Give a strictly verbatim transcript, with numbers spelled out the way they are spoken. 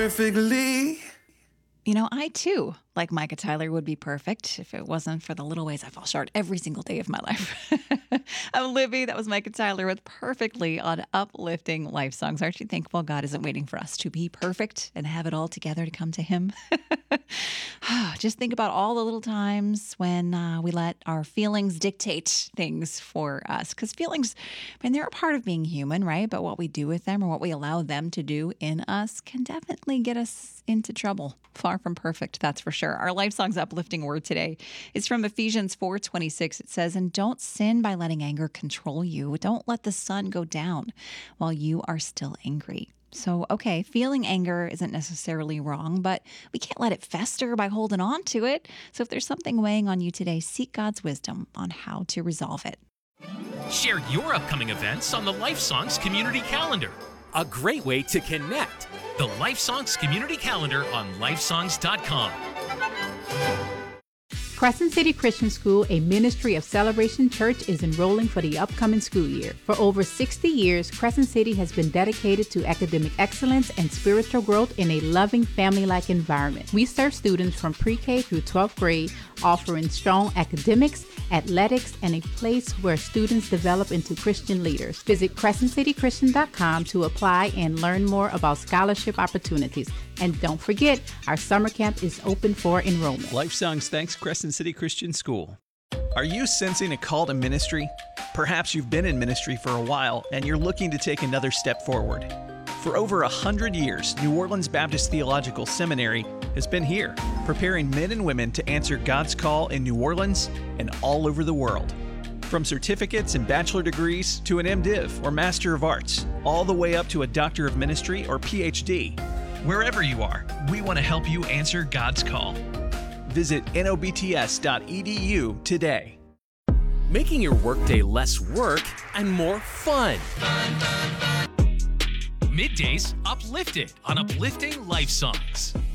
perfectly. You know, I too, like Micah Tyler, would be perfect if it wasn't for the little ways I fall short every single day of my life. I'm Libby. That was Micah Tyler with Perfectly on Uplifting Life Songs. Aren't you thankful God isn't waiting for us to be perfect and have it all together to come to Him? Just think about all the little times when uh, we let our feelings dictate things for us. Because feelings, I mean, they're a part of being human, right? But what we do with them or what we allow them to do in us can definitely get us into trouble. Far from perfect, that's for sure. Our Life Songs uplifting word today is from Ephesians four twenty-six. It says, "And don't sin by letting anger control you. Don't let the sun go down while you are still angry." So, okay, feeling anger isn't necessarily wrong, but we can't let it fester by holding on to it. So if there's something weighing on you today, seek God's wisdom on how to resolve it. Share your upcoming events on the Life Songs Community Calendar. A great way to connect. The Life Songs Community Calendar on lifesongs dot com. Crescent City Christian School, a ministry of Celebration Church, is enrolling for the upcoming school year. For over sixty years, Crescent City has been dedicated to academic excellence and spiritual growth in a loving, family-like environment. We serve students from pre-K through twelfth grade, offering strong academics, athletics, and a place where students develop into Christian leaders. Visit crescent city christian dot com to apply and learn more about scholarship opportunities. And don't forget, our summer camp is open for enrollment. Life Songs thanks Crescent City Christian School. Are you sensing a call to ministry? Perhaps you've been in ministry for a while and you're looking to take another step forward. For over a hundred years, New Orleans Baptist Theological Seminary has been here, preparing men and women to answer God's call in New Orleans and all over the world. From certificates and bachelor degrees to an MDiv or Master of Arts, all the way up to a Doctor of Ministry or P H D. Wherever you are, we want to help you answer God's call. Visit N O B T S dot E D U today. Making your workday less work and more fun. Middays uplifted on Uplifting Life Songs.